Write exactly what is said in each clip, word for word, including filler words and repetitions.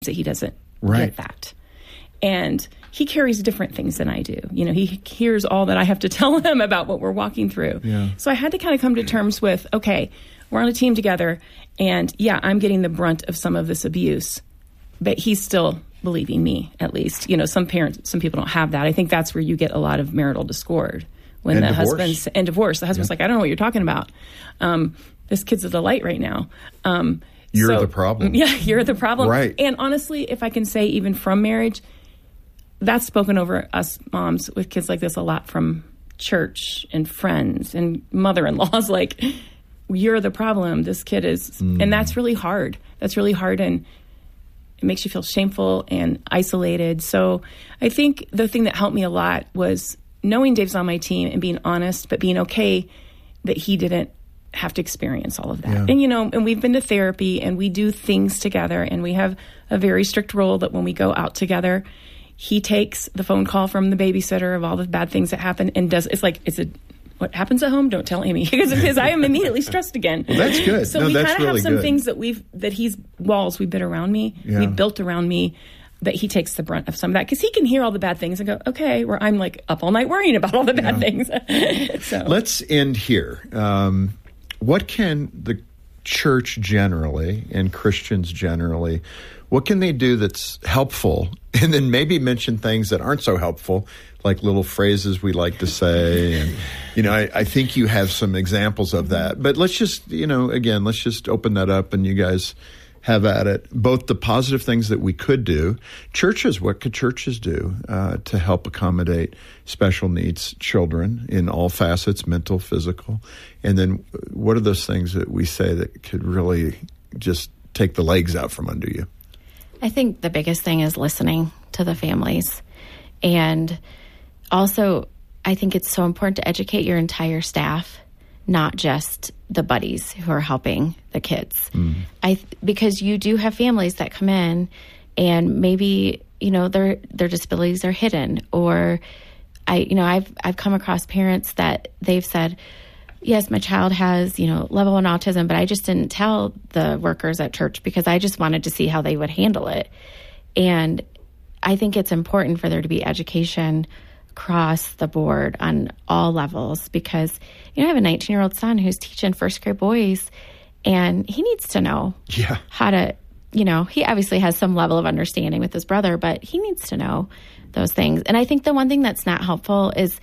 that he doesn't right. get that. And he carries different things than I do. You know, he hears all that I have to tell him about what we're walking through. Yeah. So I had to kind of come to terms with, okay, we're on a team together, and yeah, I'm getting the brunt of some of this abuse, but he's still believing me, at least. You know, some parents, some people don't have that. I think that's where you get a lot of marital discord. When and the divorce. husband's, and divorce, the husband's yeah. like, I don't know what you're talking about. Um, this kid's a delight right now. Um, you're so, the problem. Yeah, you're the problem. Right. And honestly, if I can say even from marriage, that's spoken over us moms with kids like this a lot from church and friends and mother-in-laws. Like, you're the problem. This kid is, mm. and that's really hard. That's really hard, and it makes you feel shameful and isolated. So I think the thing that helped me a lot was knowing Dave's on my team and being honest, but being okay that he didn't have to experience all of that. Yeah. And, you know, and we've been to therapy and we do things together, and we have a very strict rule that when we go out together, he takes the phone call from the babysitter of all the bad things that happen and does, it's like, it's a, what happens at home, don't tell Amy, because because I am immediately stressed again. Well, that's good. So no, we kind of really have some good. things that we've, that he's, walls we've been around me, Yeah. we've built around me, that he takes the brunt of some of that, because he can hear all the bad things and go, okay, where I'm like up all night worrying about all the bad Yeah. things. So let's end here. Um, what can the church generally and Christians generally, what can they do that's helpful? And then maybe mention things that aren't so helpful, like little phrases we like to say. And, you know, I, I think you have some examples of that. But let's just, you know, again, let's just open that up and you guys have at it. Both the positive things that we could do. Churches, what could churches do uh, to help accommodate special needs children in all facets, mental, physical? And then what are those things that we say that could really just take the legs out from under you? I think the biggest thing is listening to the families. And also, I think it's so important to educate your entire staff, not just the buddies who are helping the kids. Mm. I because you do have families that come in and maybe, you know, their their disabilities are hidden, or I you know, I've I've come across parents that they've said, yes, my child has, you know, level one autism, but I just didn't tell the workers at church because I just wanted to see how they would handle it. And I think it's important for there to be education across the board on all levels, because, you know, I have a nineteen-year-old son who's teaching first grade boys, and he needs to know yeah. how to, you know, he obviously has some level of understanding with his brother, but he needs to know those things. And I think the one thing that's not helpful is,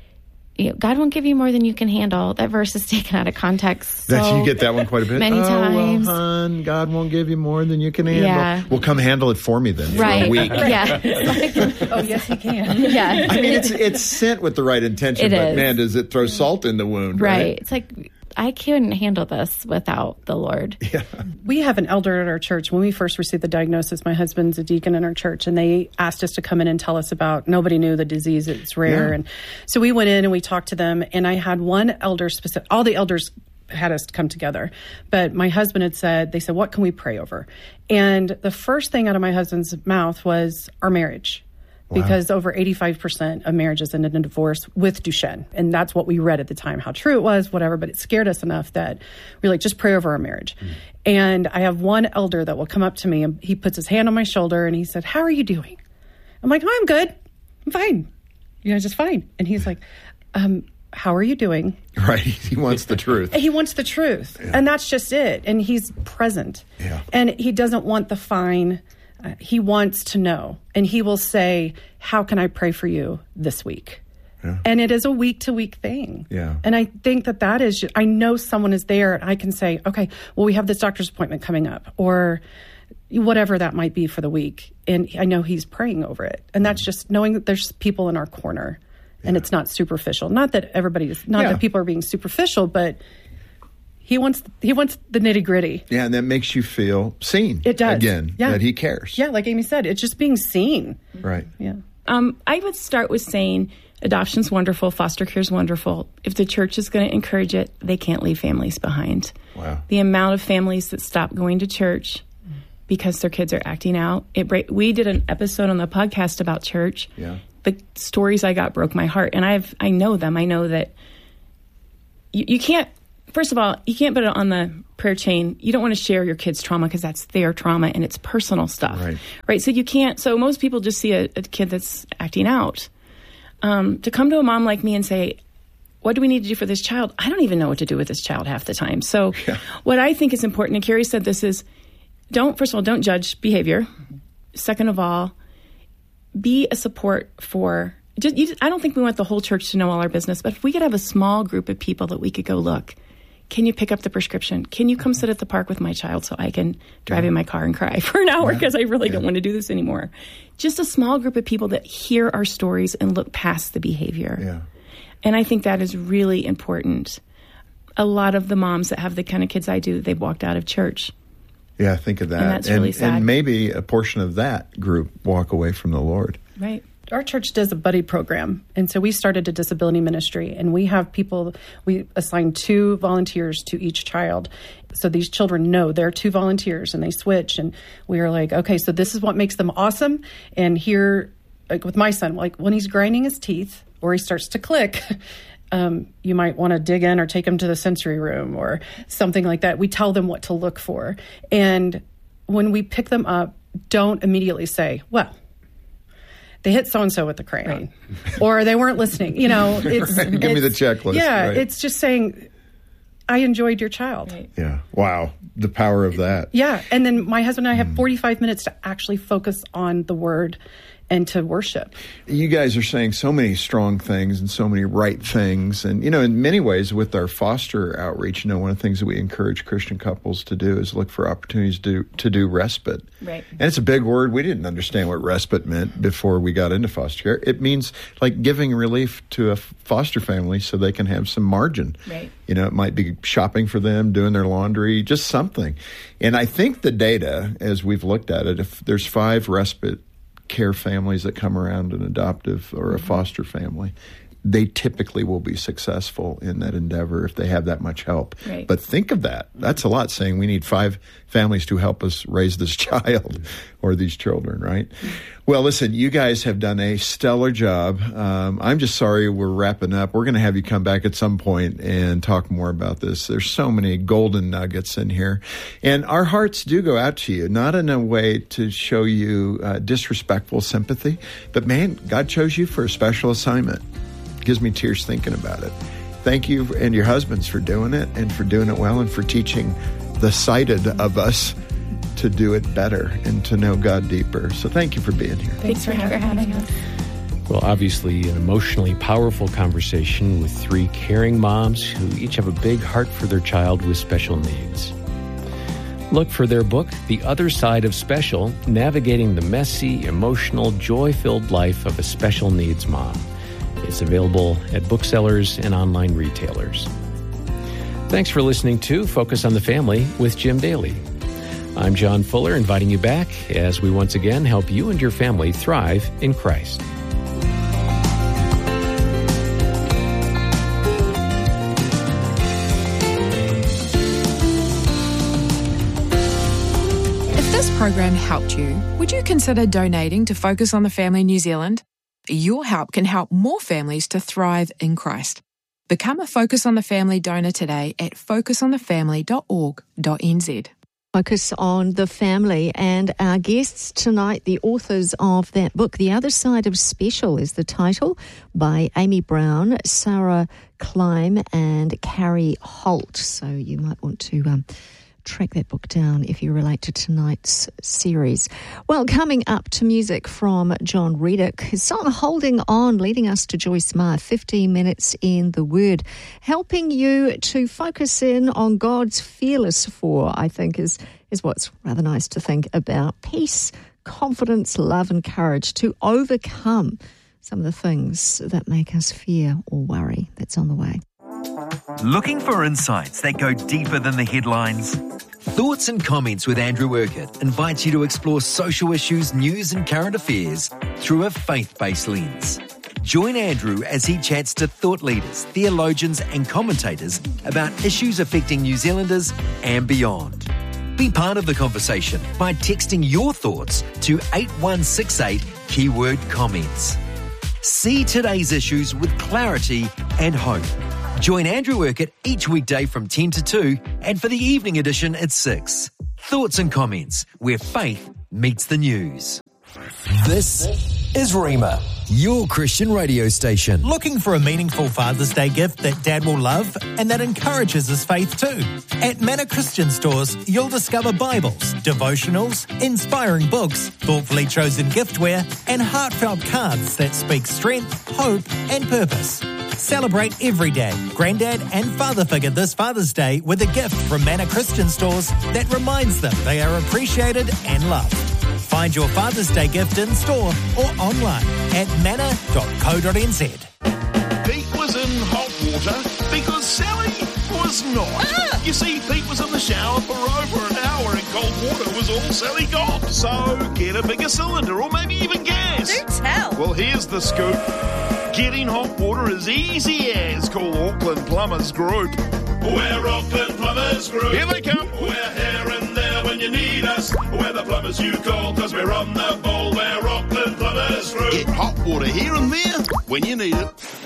you know, God won't give you more than you can handle. That verse is taken out of context. So that, you get that one quite a bit. Many oh, times. Well, hon, God won't give you more than you can handle. Yeah. Well, come handle it for me then right. for a week. Yeah. Like, oh, yes, he can. Yeah. I mean, it's it's sent with the right intention, It but is. man, does it throw salt in the wound, right? Right. It's like, I couldn't handle this without the Lord. Yeah. We have an elder at our church. When we first received the diagnosis, my husband's a deacon in our church, and they asked us to come in and tell us about, nobody knew the disease, it's rare. Yeah. And so we went in and we talked to them, and I had one elder specific, all the elders had us come together. But my husband had said, they said, what can we pray over? And the first thing out of my husband's mouth was our marriage. Wow. Because over eighty-five percent of marriages ended in divorce with Duchenne. And that's what we read at the time, how true it was, whatever. But it scared us enough that we're like, just pray over our marriage. Mm. And I have one elder that will come up to me, and he puts his hand on my shoulder and he said, how are you doing? I'm like, oh, I'm good. I'm fine. You know, just fine. And he's like, um, how are you doing? Right. He wants the truth. He wants the truth. Yeah. And that's just it. And he's present. Yeah. And he doesn't want the fine. Uh, he wants to know, and he will say, how can I pray for you this week? Yeah. And it is a week-to-week thing. Yeah. And I think that that is, I know someone is there, and I can say, okay, well, we have this doctor's appointment coming up, or whatever that might be for the week. And I know he's praying over it. And that's just knowing that there's people in our corner, yeah. and it's not superficial. Not that everybody is, not yeah. that people are being superficial, but He wants he wants the nitty gritty. Yeah, and that makes you feel seen. It does. Again, yeah. that he cares. Yeah, like Amy said, it's just being seen. Right. Yeah. Um, I would start with saying adoption's wonderful, foster care's wonderful. If the church is going to encourage it, they can't leave families behind. Wow. The amount of families that stop going to church because their kids are acting out. It break, we did an episode on the podcast about church. Yeah. The stories I got broke my heart, and I've I know them. I know that you, you can't first of all, you can't put it on the prayer chain. You don't want to share your kid's trauma because that's their trauma and it's personal stuff. Right. Right. So you can't. So most people just see a, a kid that's acting out. Um, to come to a mom like me and say, what do we need to do for this child? I don't even know what to do with this child half the time. So yeah. what I think is important, and Carrie said this, is don't, first of all, don't judge behavior. Second of all, be a support for, just, you, I don't think we want the whole church to know all our business, but if we could have a small group of people that we could go, look, can you pick up the prescription? Can you come sit at the park with my child so I can drive yeah. in my car and cry for an hour because yeah. I really yeah. don't want to do this anymore? Just a small group of people that hear our stories and look past the behavior. Yeah. And I think that is really important. A lot of the moms that have the kind of kids I do, they've walked out of church. Yeah, think of that. And that's really and, sad. And maybe a portion of that group walk away from the Lord. Right. Our church does a buddy program. And so we started a disability ministry. And we have people, we assign two volunteers to each child. So these children know they're two volunteers and they switch. And we are like, okay, so this is what makes them awesome. And here, like with my son, like when he's grinding his teeth, or he starts to click, um, you might want to dig in or take him to the sensory room or something like that. We tell them what to look for. And when we pick them up, don't immediately say, well, they hit so-and-so with the crayon right. or they weren't listening. You know, it's... Right. Give it's, me the checklist. Yeah, right. It's just saying, I enjoyed your child. Right. Yeah. Wow. The power of that. Yeah. And then my husband and I have mm. forty-five minutes to actually focus on the word and to worship. You guys are saying so many strong things and so many right things. And, you know, in many ways with our foster outreach, you know, one of the things that we encourage Christian couples to do is look for opportunities to, to do respite. Right. And it's a big word. We didn't understand what respite meant before we got into foster care. It means like giving relief to a foster family so they can have some margin. Right. You know, it might be shopping for them, doing their laundry, just something. And I think the data, as we've looked at it, if there's five respite care families that come around an adoptive or a foster family, they typically will be successful in that endeavor if they have that much help. Right. But think of that. That's a lot, saying we need five families to help us raise this child or these children, right? Well, listen, you guys have done a stellar job. Um, I'm just sorry we're wrapping up. We're going to have you come back at some point and talk more about this. There's so many golden nuggets in here. And our hearts do go out to you, not in a way to show you uh, disrespectful sympathy, but man, God chose you for a special assignment. Gives me tears thinking about it. Thank you and your husbands for doing it and for doing it well and for teaching the sighted of us to do it better and to know God deeper. So thank you for being here. Thanks for having us. Well, obviously an emotionally powerful conversation with three caring moms who each have a big heart for their child with special needs. Look for their book, The Other Side of Special, Navigating the Messy, Emotional, Joy-Filled Life of a Special Needs Mom. It's available at booksellers and online retailers. Thanks for listening to Focus on the Family with Jim Daly. I'm John Fuller, inviting you back as we once again help you and your family thrive in Christ. If this program helped you, would you consider donating to Focus on the Family New Zealand? Your help can help more families to thrive in Christ. Become a Focus on the Family donor today at focus on the family dot org dot n z. Focus on the Family, and our guests tonight, the authors of that book, The Other Side of Special is the title, by Amy Brown, Sarah Klein and Carrie Holt. So you might want to um, track that book down if you relate to tonight's series. Well, coming up to music from John Reddick, his song Holding On, leading us to Joyce Meyer, fifteen minutes in the Word, helping you to focus in on God's fearless four, I think is, is what's rather nice to think about. Peace, confidence, love and courage to overcome some of the things that make us fear or worry. That's on the way. Looking for insights that go deeper than the headlines? Thoughts and Comments with Andrew Urquhart invites you to explore social issues, news and current affairs through a faith-based lens. Join Andrew as he chats to thought leaders, theologians and commentators about issues affecting New Zealanders and beyond. Be part of the conversation by texting your thoughts to eight one six eight, keyword comments. See today's issues with clarity and hope. Join Andrew Urquhart each weekday from ten to two and for the evening edition at six. Thoughts and Comments, where faith meets the news. This is Rhema, your Christian radio station. Looking for a meaningful Father's Day gift that Dad will love and that encourages his faith too? At Manor Christian Stores, you'll discover Bibles, devotionals, inspiring books, thoughtfully chosen giftware, and heartfelt cards that speak strength, hope, and purpose. Celebrate every dad, granddad, and father figure this Father's Day with a gift from Manor Christian Stores that reminds them they are appreciated and loved. Find your Father's Day gift in store or online at manor dot co dot n z. Pete was in hot water because Sally was not. Ah! You see, Pete was in the shower for over an hour and cold water was all Sally got. So get a bigger cylinder or maybe even gas. Do tell. Well, here's the scoop. Getting hot water is easy as. Call Auckland Plumbers Group. We're Auckland Plumbers Group. Here they come. We're here and there when you need us. We're the plumbers you call because we're on the ball. We're Auckland Plumbers Group. Get hot water here and there when you need it.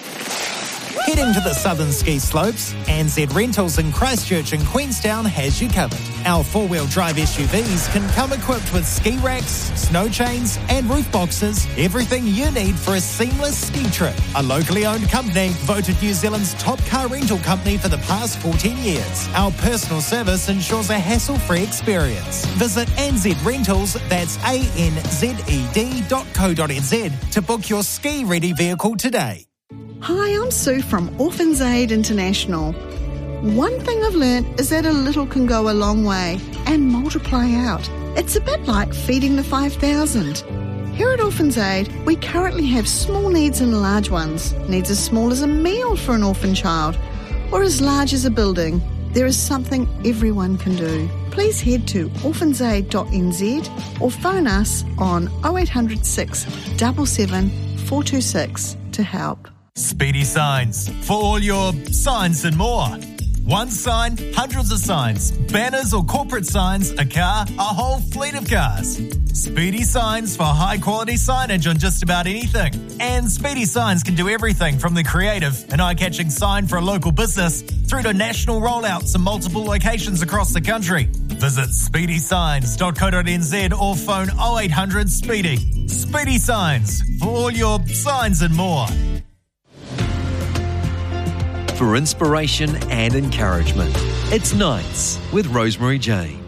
Heading to the southern ski slopes, N Z Rentals in Christchurch and Queenstown has you covered. Our four-wheel drive S U Vs can come equipped with ski racks, snow chains and roof boxes, everything you need for a seamless ski trip. A locally owned company, voted New Zealand's top car rental company for the past fourteen years. Our personal service ensures a hassle-free experience. Visit N Z Rentals, that's A N Z E D dot co dot n z to book your ski-ready vehicle today. Hi, I'm Sue from Orphans Aid International. One thing I've learnt is that a little can go a long way and multiply out. It's a bit like feeding the five thousand. Here at Orphans Aid, we currently have small needs and large ones. Needs as small as a meal for an orphan child or as large as a building. There is something everyone can do. Please head to orphans aid dot n z or phone us on oh eight hundred six seven seven four two six to help. Speedy Signs, for all your signs and more. One sign, hundreds of signs, banners or corporate signs, a car, a whole fleet of cars. Speedy Signs for high quality signage on just about anything. And Speedy Signs can do everything from the creative and eye-catching sign for a local business through to national rollouts in multiple locations across the country. Visit speedy signs dot co dot n z or phone oh eight hundred speedy. Speedy Signs for all your signs and more. For inspiration and encouragement, it's Nights with Rosemary Jane.